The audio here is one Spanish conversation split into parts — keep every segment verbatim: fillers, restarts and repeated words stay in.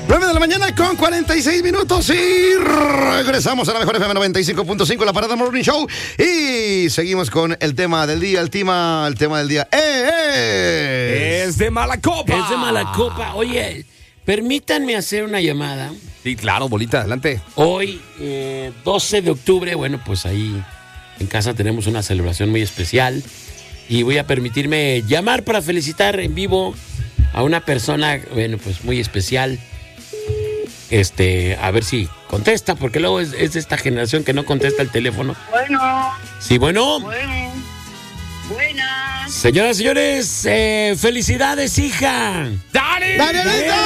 nueve de la mañana con cuarenta y seis minutos y regresamos a la mejor F M noventa y cinco punto cinco, la Parada Morning Show, y seguimos con el tema del día, el tema, el tema del día ¡Eh, eh! Es de mala copa. Es de mala copa. Oye, permítanme hacer una llamada. Sí, claro, bolita, adelante. Hoy, eh, doce de octubre, bueno, pues ahí en casa tenemos una celebración muy especial y voy a permitirme llamar para felicitar en vivo a una persona, bueno, pues muy especial. Este, a ver si contesta, porque luego es, es de esta generación que no contesta el teléfono. Bueno. Sí, bueno. Bueno. Buenas. Señoras y señores, eh, felicidades, hija. ¡Dani! ¡Danielita!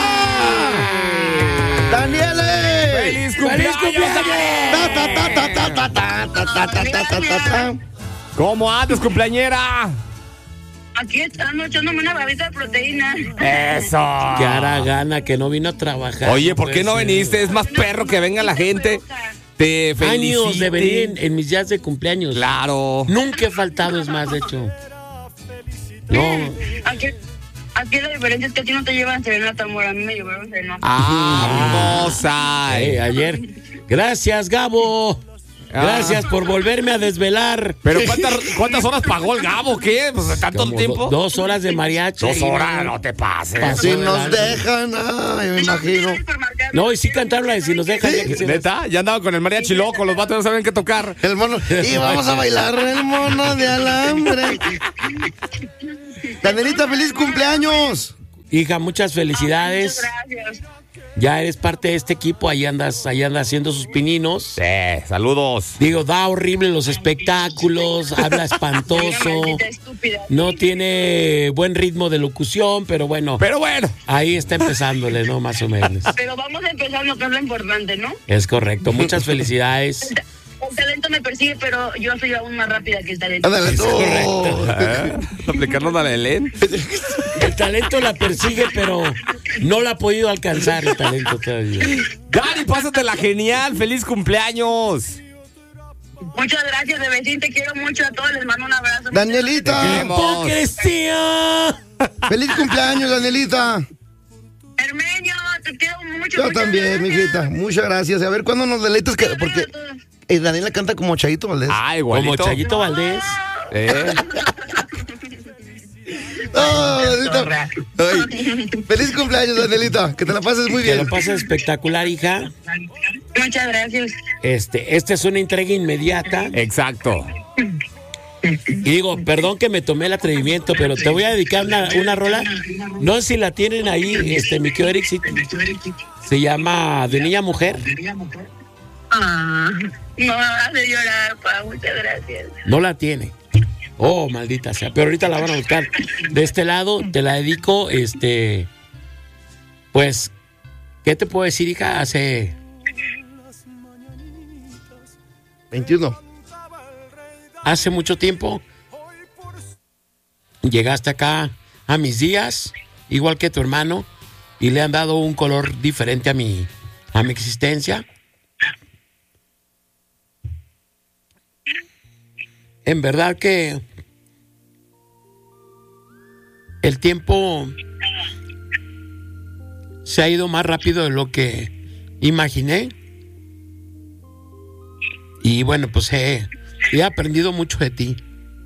¡Daniele! ¡Feliz cumpleaños! ¡Feliz cumpleaños! Ta, ta, ta, ta, ta, ta, ta, ta, ta, ta, ta, ta, ta. ¿Cómo andas, cumpleañera? Aquí estamos echándome una babita de proteína. ¡Eso! Que hará gana que no vino a trabajar. Oye, ¿por qué no Pues, viniste? Es más perro que venga la gente. Te felicito. Años de venir en, en mis días de cumpleaños. Claro. Nunca he faltado, es más, de hecho. No. Aquí, aquí la diferencia es que a ti no te llevan serenata, amor. A mí me llevaron serenata. Ah, hermosa. Eh, ayer. Gracias, Gabo. Gracias por volverme a desvelar. ¿Pero cuántas, cuántas horas pagó el Gabo? ¿Qué? Pues, ¿tanto Como tiempo? do- dos horas de mariachi. Dos horas, no te pases. Si nos dejan, ay, me imagino. No, y sí cantaron la de si nos dejan. Ya que se ¿Neta? Ya andaba con el mariachi loco, los vatos no saben qué tocar. El mono. Y vamos a bailar el mono de alambre. Danielita, feliz cumpleaños. Hija, muchas felicidades. Muchas gracias. Ya eres parte de este equipo, ahí andas, ahí andas haciendo sus pininos. Sí, saludos. Digo, da horrible los espectáculos, habla espantoso, Maldita estúpida. no tiene buen ritmo de locución, pero bueno, Pero bueno. ahí está empezándole, ¿no? Más o menos. Pero vamos a empezar lo que es lo importante, ¿no? Es correcto, muchas felicidades. El talento me persigue, pero yo soy aún más rápida que el talento. Ándale, tú. ¿Eh? Aplicarnos la de Len. El talento la persigue, pero no la ha podido alcanzar el talento todavía. Dani, pásatela genial. ¡Feliz cumpleaños! Muchas gracias, bebecín. Te quiero mucho a todos. Les mando un abrazo. Danielita, ¡Hipocresía! feliz cumpleaños, Danielita. Hermeño, te quiero mucho. Yo muchas también, gracias. mijita. Muchas gracias. A ver, ¿cuándo nos deleitas? Que- Porque eh, Daniela canta como Chayito Valdés. Ah, igualito. Como Chayito Valdés. Eh. Oh, Danielita. Ay, feliz cumpleaños, Danielita. Que te la pases muy Que bien. lo pases espectacular, hija. Muchas gracias. Este, esta es una entrega inmediata. Exacto. Y digo, perdón que me tomé el atrevimiento, pero te voy a dedicar una, una rola. No sé si la tienen ahí, este, mi querido Eric. Si- se llama De Niña a Mujer. Ah, no me hace llorar, pa. Muchas gracias. No la tiene. Oh, maldita sea. Pero ahorita la van a buscar. De este lado te la dedico, este. Pues, ¿qué te puedo decir, hija? Hace. veintiuno. Hace mucho tiempo. Llegaste acá a mis días, igual que tu hermano, y le han dado un color diferente a mi, a mi existencia. En verdad que el tiempo se ha ido más rápido de lo que imaginé. Y bueno, pues he, he aprendido mucho de ti.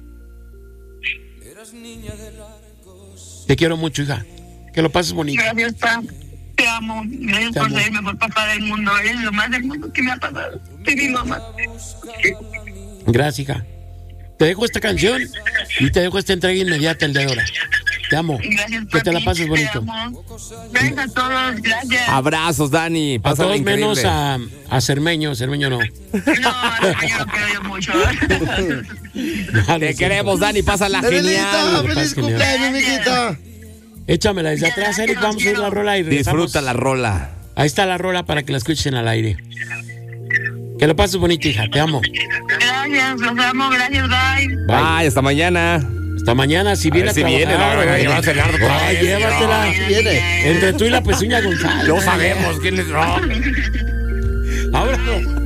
Te quiero mucho, hija. Que lo pases bonito. Gracias, pa. Te amo. Gracias Te por amo. ser el mejor papá del mundo. Eres lo más hermoso que me ha pasado. Soy mi mamá. Gracias, hija. Te dejo esta canción y te dejo esta entrega inmediata el de ahora. Te amo. Gracias, Que te la papi. pases bonito. Te amo. Gracias a todos. Gracias. Abrazos, Dani. A Pásala todos increíble. menos a, a Cermeño. Cermeño no. No, no, yo lo quiero yo mucho. Te queremos, Dani. Pásala Danielita, genial. feliz Pásala genial. cumpleaños, mijita. Échamela desde atrás, Eric. Vamos a ir la rola y regresamos. Disfruta la rola. Ahí está la rola para que la escuchen al aire. Que lo pases bonito, hija. Te amo. Gracias, los amo. Gracias, bye. Bye. Bye, hasta mañana. Hasta mañana, si viene a, ver si viene, trabajar. no, venga, Ay, llévate el ardo otra ay, vez, llévatela. no. Viene. Entre tú y la pezuña González. No sabemos quién es. No. Ahora.